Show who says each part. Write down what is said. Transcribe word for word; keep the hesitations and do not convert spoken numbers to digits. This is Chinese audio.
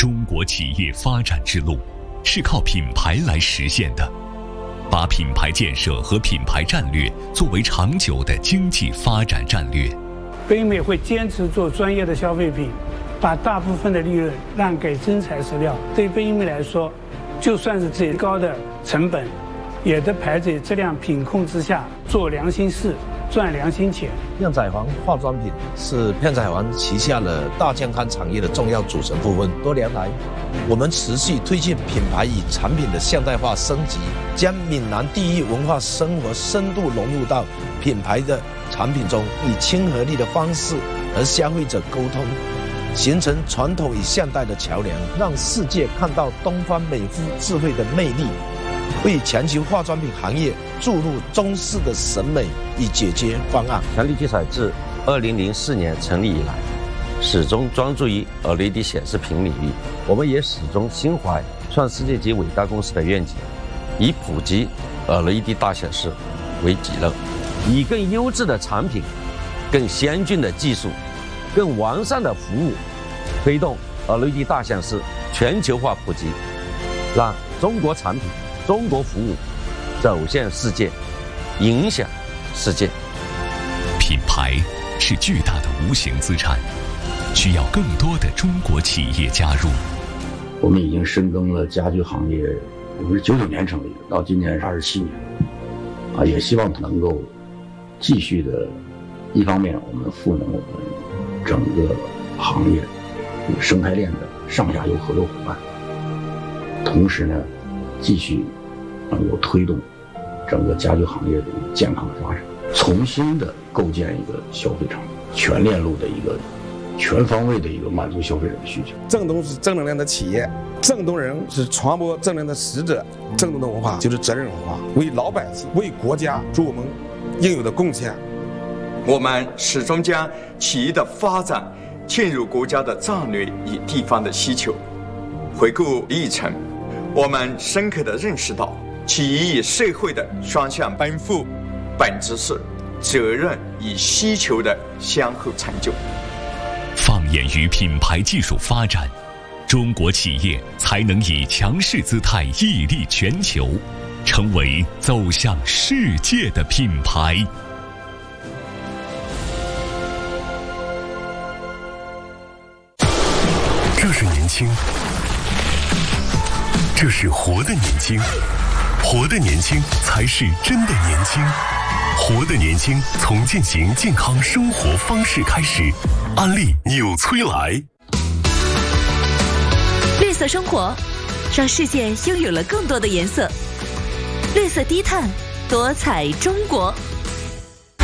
Speaker 1: 中国企业发展之路是靠品牌来实现的，把品牌建设和品牌战略作为长久的经济发展战略。
Speaker 2: 北美会坚持做专业的消费品，把大部分的利润让给真材实料。对北美来说，就算是最高的成本，也得排在质量品控之下，做良心事，赚良心钱。
Speaker 3: 片仔癀化妆品是片仔癀旗下的大健康产业的重要组成部分。多年来，我们持续推进品牌与产品的现代化升级，将闽南地域文化生活深度融入到品牌的产品中，以亲和力的方式和消费者沟通，形成传统与现代的桥梁，让世界看到东方美肤智慧的魅力，为全球化妆品行业注入中式的审美与解决方案。
Speaker 4: 强力集采自二零零四年成立以来，始终专注于 L E D 显示屏领域。我们也始终心怀创世界级伟大公司的愿景，以普及 L E D 大显示为己任，以更优质的产品、更先进的技术、更完善的服务，推动 L E D 大显示全球化普及，让中国产品、中国服务走向世界，影响世界。
Speaker 1: 品牌是巨大的无形资产，需要更多的中国企业加入。
Speaker 5: 我们已经深耕了家居行业，我们是九九年成立的，到今年是二十七年，啊，也希望能够继续的，一方面我们赋能我们整个行业生态链的上下游合作伙伴，同时呢，继续能够推动整个家居行业的健康的发展，重新的构建一个消费场，全链路的一个全方位的一个满足消费者的需求。
Speaker 6: 正东是正能量的企业，正东人是传播正能量的使者，正东的文化就是责任文化，为老百姓、为国家做我们应有的贡献。
Speaker 7: 我们始终将企业的发展嵌入国家的战略与地方的需求。回顾历程，我们深刻地认识到，企业与社会的双向奔赴，本质是责任与需求的相互成就。
Speaker 1: 放眼于品牌技术发展，中国企业才能以强势姿态屹立全球，成为走向世界的品牌。
Speaker 8: 这是年轻，这是活的年轻，活的年轻才是真的年轻。活的年轻从践行健康生活方式开始。安利纽崔莱，
Speaker 9: 绿色生活让世界拥有了更多的颜色。绿色低碳，多彩中国。